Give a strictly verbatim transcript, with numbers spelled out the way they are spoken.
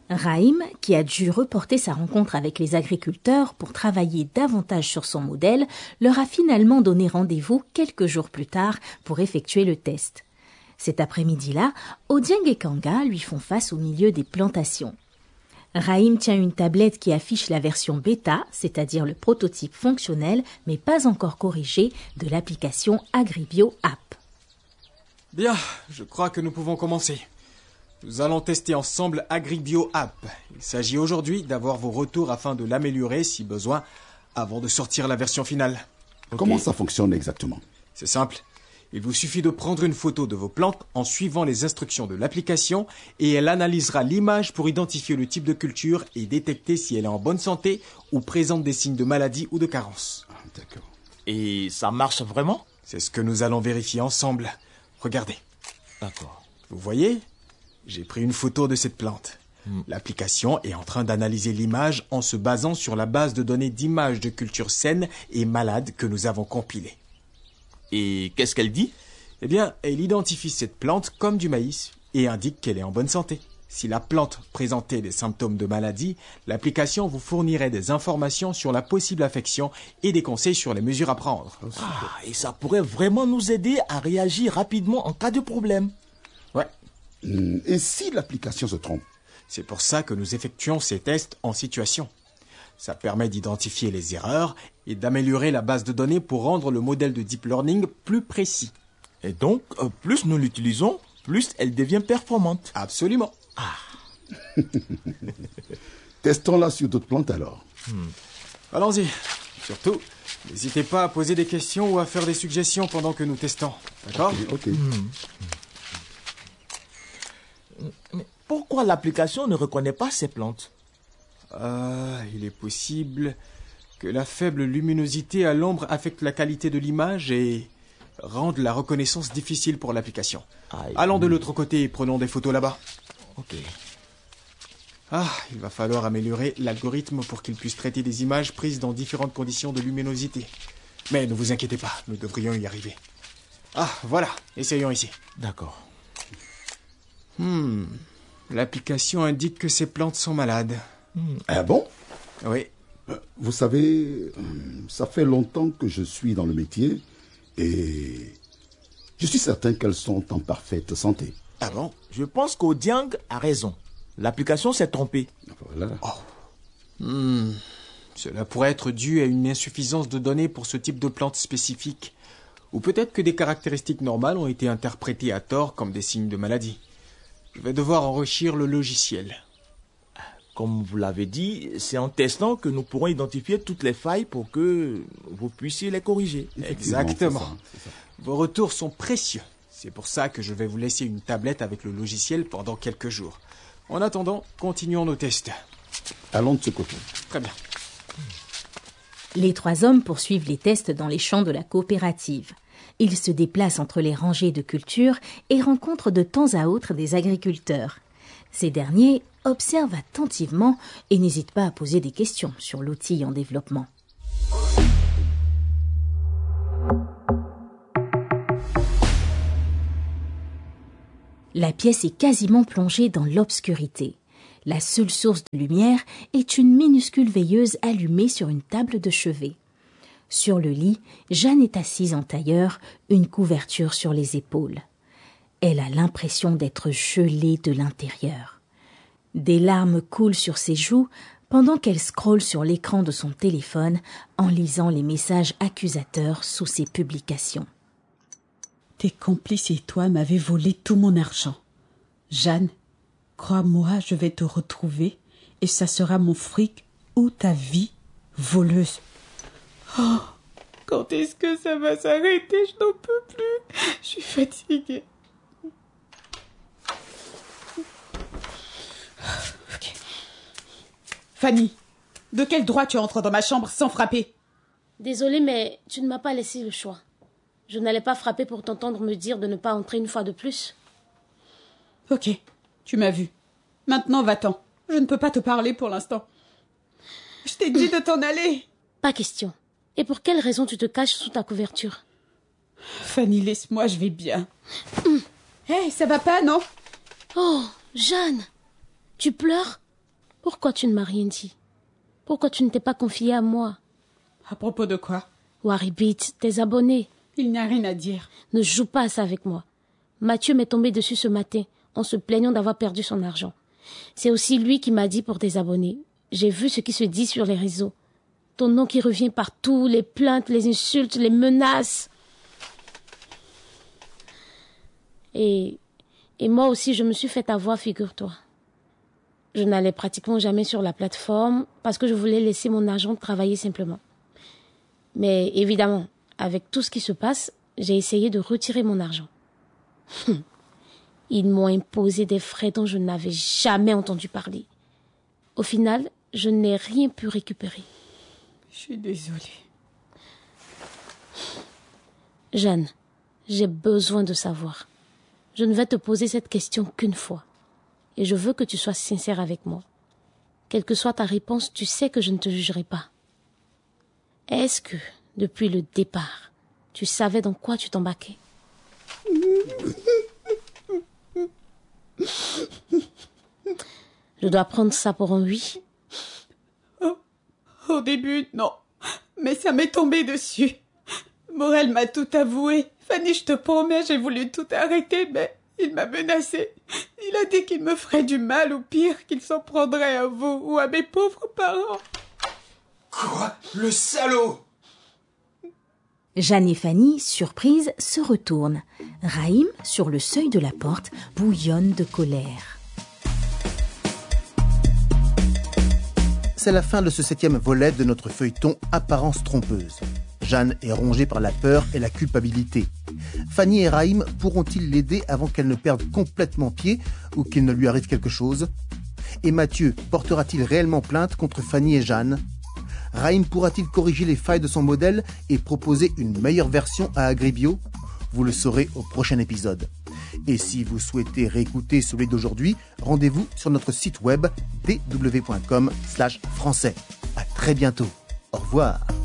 Rahim, qui a dû reporter sa rencontre avec les agriculteurs pour travailler davantage sur son modèle, leur a finalement donné rendez-vous quelques jours plus tard pour effectuer le test. Cet après-midi-là, Odieng et Kanga lui font face au milieu des plantations. Rahim tient une tablette qui affiche la version bêta, c'est-à-dire le prototype fonctionnel, mais pas encore corrigé, de l'application Agribio App. Bien, je crois que nous pouvons commencer. Nous allons tester ensemble Agribio App. Il s'agit aujourd'hui d'avoir vos retours afin de l'améliorer si besoin, avant de sortir la version finale. Okay. Comment ça fonctionne exactement? C'est simple. Il vous suffit de prendre une photo de vos plantes en suivant les instructions de l'application et elle analysera l'image pour identifier le type de culture et détecter si elle est en bonne santé ou présente des signes de maladie ou de carence. Ah, d'accord. Et ça marche vraiment? C'est ce que nous allons vérifier ensemble. Regardez. D'accord. Vous voyez? J'ai pris une photo de cette plante. Hmm. L'application est en train d'analyser l'image en se basant sur la base de données d'images de cultures saines et malades que nous avons compilées. Et qu'est-ce qu'elle dit? Eh bien, elle identifie cette plante comme du maïs et indique qu'elle est en bonne santé. Si la plante présentait des symptômes de maladie, l'application vous fournirait des informations sur la possible affection et des conseils sur les mesures à prendre. Ah, et ça pourrait vraiment nous aider à réagir rapidement en cas de problème. Ouais. Et si l'application se trompe? C'est pour ça que nous effectuons ces tests en situation. Ça permet d'identifier les erreurs et d'améliorer la base de données pour rendre le modèle de deep learning plus précis. Et donc, euh, plus nous l'utilisons, plus elle devient performante. Absolument. Ah. Testons-la sur d'autres plantes alors. Hmm. Allons-y. Surtout, n'hésitez pas à poser des questions ou à faire des suggestions pendant que nous testons. D'accord? Ok. okay. Hmm. Mais pourquoi l'application ne reconnaît pas ces plantes? Euh, il est possible que la faible luminosité à l'ombre affecte la qualité de l'image et rende la reconnaissance difficile pour l'application. Aïe. Allons de l'autre côté et prenons des photos là-bas. Ok. Ah, il va falloir améliorer l'algorithme pour qu'il puisse traiter des images prises dans différentes conditions de luminosité. Mais ne vous inquiétez pas, nous devrions y arriver. Ah, voilà, essayons ici. D'accord. Hmm, l'application indique que ces plantes sont malades. Ah bon? Oui. Vous savez, ça fait longtemps que je suis dans le métier et je suis certain qu'elles sont en parfaite santé. Ah bon? Je pense qu'Odieng a raison. L'application s'est trompée. Voilà. Oh. Hmm. Cela pourrait être dû à une insuffisance de données pour ce type de plante spécifique. Ou peut-être que des caractéristiques normales ont été interprétées à tort comme des signes de maladie. Je vais devoir enrichir le logiciel. Comme vous l'avez dit, c'est en testant que nous pourrons identifier toutes les failles pour que vous puissiez les corriger. Exactement. C'est ça, c'est ça. Vos retours sont précieux. C'est pour ça que je vais vous laisser une tablette avec le logiciel pendant quelques jours. En attendant, continuons nos tests. Allons de ce côté. Très bien. Les trois hommes poursuivent les tests dans les champs de la coopérative. Ils se déplacent entre les rangées de cultures et rencontrent de temps à autre des agriculteurs. Ces derniers observent attentivement et n'hésitent pas à poser des questions sur l'outil en développement. La pièce est quasiment plongée dans l'obscurité. La seule source de lumière est une minuscule veilleuse allumée sur une table de chevet. Sur le lit, Jeanne est assise en tailleur, une couverture sur les épaules. Elle a l'impression d'être gelée de l'intérieur. Des larmes coulent sur ses joues pendant qu'elle scrolle sur l'écran de son téléphone en lisant les messages accusateurs sous ses publications. Tes complices et toi m'avez volé tout mon argent. Jeanne, crois-moi, je vais te retrouver et ça sera mon fric ou ta vie, voleuse. Oh, quand est-ce que ça va s'arrêter? Je n'en peux plus. Je suis fatiguée. Okay. Fanny, de quel droit tu entres dans ma chambre sans frapper? Désolée, mais tu ne m'as pas laissé le choix. Je n'allais pas frapper pour t'entendre me dire de ne pas entrer une fois de plus. Ok, tu m'as vu. Maintenant, va-t'en. Je ne peux pas te parler pour l'instant. Je t'ai dit de t'en aller. Pas question. Et pour quelle raison tu te caches sous ta couverture? Fanny, laisse-moi, je vais bien. Hé, hey, ça va pas, non? Oh, Jeanne, tu pleures? Pourquoi tu ne m'as rien dit? Pourquoi tu ne t'es pas confié à moi? À propos de quoi? Waribit, tes abonnés. Il n'y a rien à dire. Ne joue pas à ça avec moi. Mathieu m'est tombé dessus ce matin en se plaignant d'avoir perdu son argent. C'est aussi lui qui m'a dit pour tes abonnés. J'ai vu ce qui se dit sur les réseaux. Ton nom qui revient partout, les plaintes, les insultes, les menaces. Et, et moi aussi, je me suis fait avoir, figure-toi. Je n'allais pratiquement jamais sur la plateforme parce que je voulais laisser mon argent travailler simplement. Mais évidemment, avec tout ce qui se passe, j'ai essayé de retirer mon argent. Ils m'ont imposé des frais dont je n'avais jamais entendu parler. Au final, je n'ai rien pu récupérer. Je suis désolée. Jeanne, j'ai besoin de savoir. Je ne vais te poser cette question qu'une fois. Et je veux que tu sois sincère avec moi. Quelle que soit ta réponse, tu sais que je ne te jugerai pas. Est-ce que, depuis le départ, tu savais dans quoi tu t'embarquais? Je dois prendre ça pour un oui? Oh, au début, non. Mais ça m'est tombé dessus. Morel m'a tout avoué. Fanny, je te promets, j'ai voulu tout arrêter, mais il m'a menacé. Il a dit qu'il me ferait du mal ou pire, qu'il s'en prendrait à vous ou à mes pauvres parents. Quoi? Le salaud! Jeanne et Fanny, surprises, se retournent. Raïm, sur le seuil de la porte, bouillonne de colère. C'est la fin de ce septième volet de notre feuilleton Apparence trompeuse. Jeanne est rongée par la peur et la culpabilité. Fanny et Raïm pourront-ils l'aider avant qu'elle ne perde complètement pied ou qu'il ne lui arrive quelque chose? Et Mathieu portera-t-il réellement plainte contre Fanny et Jeanne? Raïm pourra-t-il corriger les failles de son modèle et proposer une meilleure version à Agribio? Vous le saurez au prochain épisode. Et si vous souhaitez réécouter celui d'aujourd'hui, rendez-vous sur notre site web d w point com slash français. À très bientôt. Au revoir.